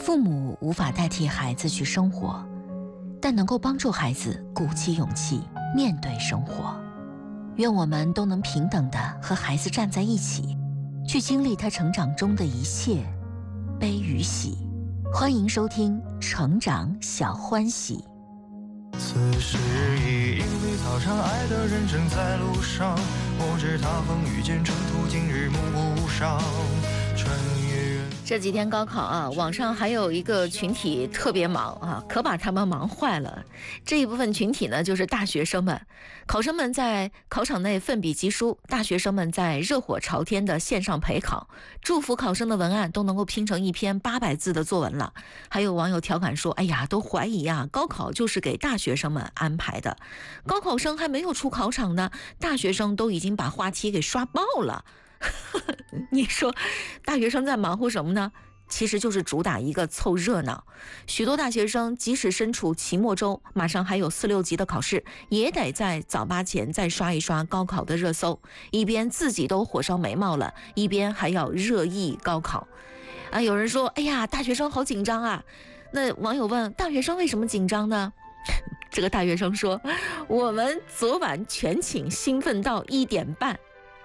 父母无法代替孩子去生活，但能够帮助孩子鼓起勇气面对生活。愿我们都能平等地和孩子站在一起，去经历他成长中的一切悲与喜。欢迎收听《成长小欢喜》。 此时已莺飞草长，爱的人正在路上，不知他风雨兼程途，今日暮不赏。 这几天高考啊，网上还有一个群体特别忙啊，可把他们忙坏了。这一部分群体呢，就是大学生们。考生们在考场内奋笔疾书，大学生们在热火朝天的线上陪考，祝福考生的文案都能够拼成一篇800字的作文了。还有网友调侃说：“哎呀，都怀疑啊，高考就是给大学生们安排的。高考生还没有出考场呢，大学生都已经把话题给刷爆了。”你说大学生在忙活什么呢？其实就是主打一个凑热闹。许多大学生即使身处期末周，马上还有4、6级的考试，也得在早八前再刷一刷高考的热搜，一边自己都火烧眉毛了，一边还要热议高考啊。有人说：“哎呀，大学生好紧张啊。”那网友问：“大学生为什么紧张呢？”这个大学生说：“我们昨晚全寝兴奋到1点半。”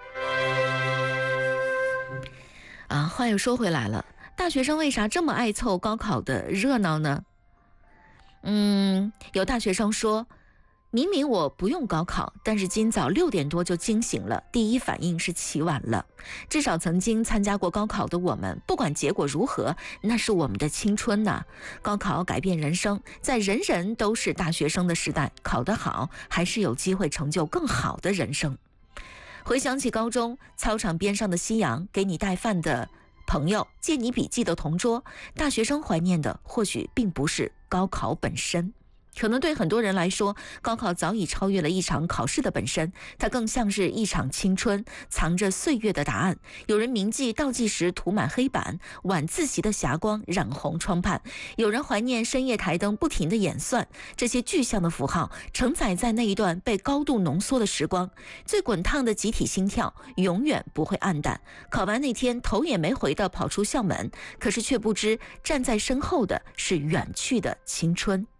话又说回来了，大学生为啥这么爱凑高考的热闹呢？有大学生说，明明我不用高考，但是今早6点多就惊醒了，第一反应是起晚了。至少曾经参加过高考的我们，不管结果如何，那是我们的青春呐。高考改变人生，在人人都是大学生的时代，考得好还是有机会成就更好的人生。回想起高中操场边上的夕阳，给你带饭的朋友，借你笔记的同桌，大学生怀念的或许并不是高考本身。可能对很多人来说，高考早已超越了一场考试的本身，它更像是一场青春，藏着岁月的答案。有人铭记倒计时涂满黑板，晚自习的霞光染红窗畔；有人怀念深夜台灯不停的演算。这些具象的符号承载在那一段被高度浓缩的时光，最滚烫的集体心跳永远不会暗淡。考完那天头也没回的跑出校门，可是却不知站在身后的是远去的青春。